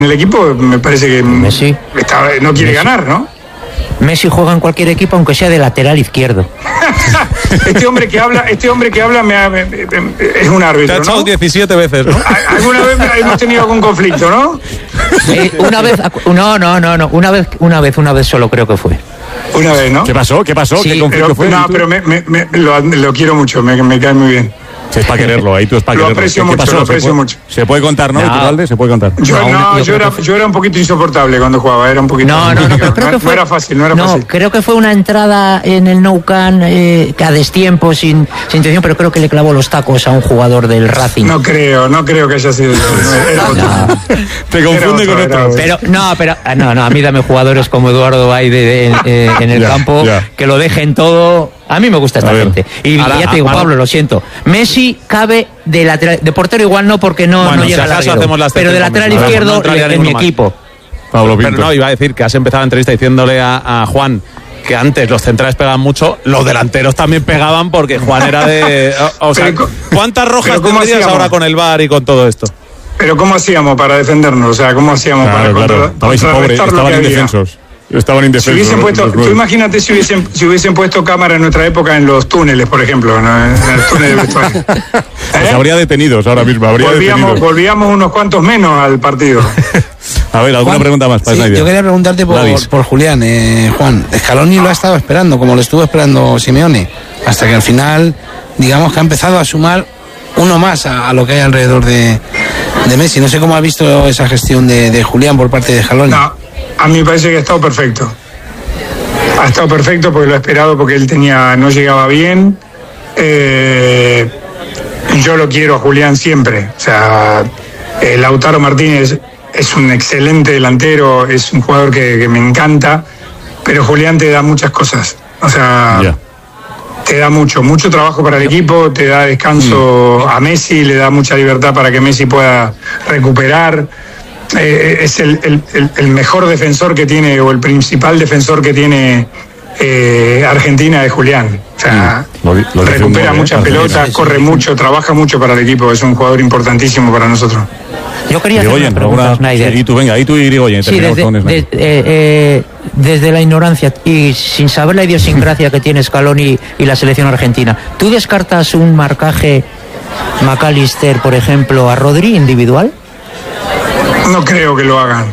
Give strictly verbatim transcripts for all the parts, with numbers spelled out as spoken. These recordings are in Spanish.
el equipo, me parece que Messi. Está, no quiere Messi. ganar, ¿no? Messi juega en cualquier equipo, aunque sea de lateral izquierdo. Este hombre que habla, este hombre que habla me, me, me, es un árbitro, Te ha echado ¿no? diecisiete veces, ¿no? Alguna vez hemos tenido algún conflicto, ¿no? Eh, una vez, no, no, no, no, una vez, una vez, una vez solo creo que fue. Una vez, ¿no? ¿Qué pasó? ¿Qué pasó? Sí, ¿Qué conflicto Pero, fue? no, ¿Y tú? pero me, me, me- lo, lo quiero mucho, me, me cae muy bien. Sí, es para quererlo, ahí tú es para Lo quererlo. aprecio ¿Qué mucho, pasó? lo ¿Se aprecio puede- mucho. ¿Se puede contar, no, No. Iturralde? ¿Se puede contar? Yo, No, no, yo yo, creo era, que- yo era un poquito insoportable cuando jugaba, era un poquito... No, no, no, pero creo que fue. No era fácil, no era no, fácil. creo que fue una entrada en el Nou Camp eh, a destiempo, sin, sin intención, pero creo que le clavó los tacos a un jugador del Racing. No creo, no creo que haya sido yo. Era otro. Te confunde Era con otro, era otro. otro. Pero no, pero ah, no, no, a mí dame jugadores como Eduardo Baide de- en, eh, en el Ya, campo ya. que lo dejen todo. A mí me gusta esta A ver. gente. Y Ahora, ya te digo, ahora- Pablo, lo siento. Messi cabe de lateral, de portero igual no porque no, Bueno, no si llega al acaso larguero, hacemos la pero de excepción lateral con Messi. izquierdo No entraría en mi ninguno más. equipo. Pablo Pero Pinto. no, iba a decir que has empezado la entrevista diciéndole a, a Juan que antes los centrales pegaban mucho, los delanteros también pegaban porque Juan era de... O, o sea, Pero, ¿cuántas rojas pero ¿cómo tendrías hacíamos? ahora con el V A R y con todo esto? Pero ¿cómo hacíamos para defendernos? O sea, ¿cómo hacíamos Claro, para claro. contra- Estabais pobres, contrarrestar lo estaban que había? indefensos. Estaban Si indefensos. hubiesen los- puesto, los tú nueve. imagínate si hubiesen, si hubiesen puesto cámara en nuestra época en los túneles, por ejemplo, ¿no? En el túnel de vestuario. Pues ¿Eh? habría detenidos ahora mismo, habría Volvíamos, detenidos. volvíamos unos cuantos menos al partido. A ver, ¿alguna Juan, pregunta más para sí, Snyder? yo quería preguntarte Gladys. por, por Julián. Eh, Juan, Scaloni lo ha estado esperando, como lo estuvo esperando Simeone, hasta que al final, digamos que ha empezado a sumar uno más a, a lo que hay alrededor de, de Messi. No sé cómo ha visto esa gestión de, de Julián por parte de Scaloni. No, a mí me parece que ha estado perfecto. Ha estado perfecto porque lo ha esperado, porque él tenía, no llegaba bien. Eh, yo lo quiero a Julián siempre. O sea, eh, Lautaro Martínez es un excelente delantero, es un jugador que, que me encanta, pero Julián te da muchas cosas. O sea, Ya. te da mucho, mucho trabajo para el equipo, te da descanso a Messi, le da mucha libertad para que Messi pueda recuperar. Eh, es el, el- el- el mejor defensor que tiene, o el principal defensor que tiene eh, Argentina, es Julián. O sea, Lo di- lo dice un recupera gol, ¿eh? muchas Argentina. pelotas, Sí, sí, corre sí. mucho, trabaja mucho para el equipo, es un jugador importantísimo para nosotros. Yo quería hacer una Irigoyen, pregunta, alguna... Snyder. Y tú, venga, y tú y Irigoyen, Sí, terminamos desde, con Snyder. de- eh, eh, desde la ignorancia y sin saber la idiosincrasia que tiene Scaloni y la selección argentina, ¿tú descartas un marcaje McAllister, por ejemplo, a Rodri individual? No creo que lo hagan.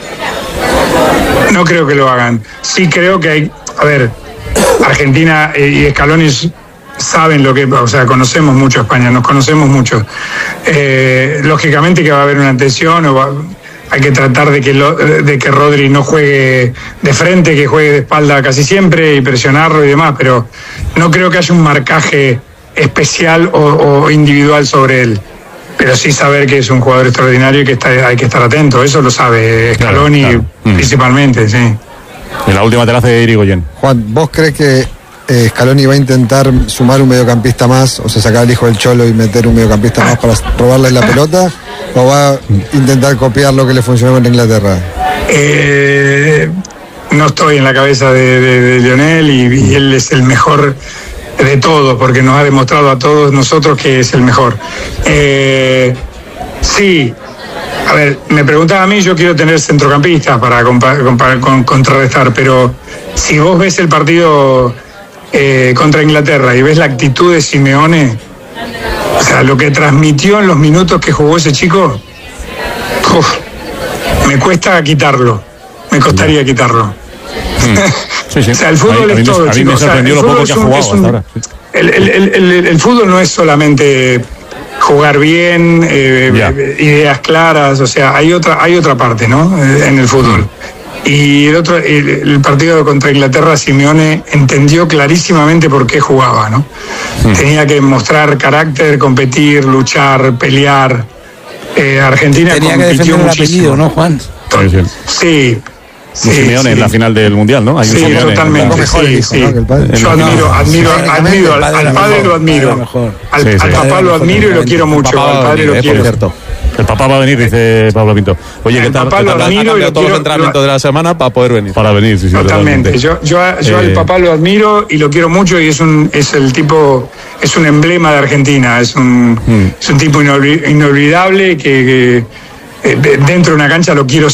No creo que lo hagan. Sí creo que hay... A ver, Argentina y Scaloni saben lo que... O sea, conocemos mucho a España, nos conocemos mucho. Eh, lógicamente que va a haber una tensión, o va- hay que tratar de que, lo- de que Rodri no juegue de frente, que juegue de espalda casi siempre y presionarlo y demás, pero no creo que haya un marcaje especial o, o individual sobre él. Pero sí saber que es un jugador extraordinario y que está, hay que estar atento, eso lo sabe Scaloni Claro, claro. principalmente, sí. En la última te la hace Irigoyen. Juan, ¿vos crees que eh, Scaloni va a intentar sumar un mediocampista más, o sea, sacar al hijo del Cholo y meter un mediocampista más para robarle la pelota? ¿O va a intentar copiar lo que le funcionó con Inglaterra? Eh, no estoy en la cabeza de, de- de Lionel y, y él es el mejor de todos, porque nos ha demostrado a todos nosotros que es el mejor. Eh, sí, a ver, me preguntaba a mí, yo quiero tener centrocampistas para compa- compa- con- contrarrestar, pero si vos ves el partido eh, contra Inglaterra y ves la actitud de Simeone, o sea, lo que transmitió en los minutos que jugó ese chico, uf, me cuesta quitarlo, me costaría quitarlo. Sí, sí. O sea, el fútbol A mí- a mí es me- todo, a mí me chicos. O sea, sorprendió el lo fútbol poco que es ha un- jugado es un- hasta ahora, sí. El, el- el- el- el fútbol no es solamente jugar bien, eh, Ya. eh, ideas claras, o sea, hay otra, hay otra parte, ¿no? Eh, En el fútbol. Y el otro, el, el partido contra Inglaterra, Simeone entendió clarísimamente por qué jugaba, ¿no? Tenía que mostrar carácter, competir, luchar, pelear. Eh, Argentina Tenía que compitió defender el muchísimo. apellido, ¿no, Juan? Sí, sí. Sí. Un sí, Simeone sí. en la final del Mundial, ¿no? Hay un Sí, Simeone en la- totalmente. mejor el Sí, hijo, sí. ¿no? que el padre. Yo En la- admiro, admiro, Históricamente, admiro, el al, padre al era padre mejor, lo admiro. era mejor. Al, Sí, sí. al papá lo admiro y lo quiero mucho. Papá Al va a padre venir, lo eh, por quiero. cierto. El papá va a venir, dice Pablo Pinto. Oye, El ¿qué tal? papá ¿Qué lo tal? Ha admiro y cambiado lo todos los quiero- entrenamientos de la semana para poder venir. Para venir, sí, sí. Totalmente. Yo, yo, a- yo al Eh, papá lo admiro y lo quiero mucho y es un, es el tipo, es un emblema de Argentina. Es un, Mm. es un tipo inolvi- inolvidable que, que, eh, de- dentro de una cancha lo quiero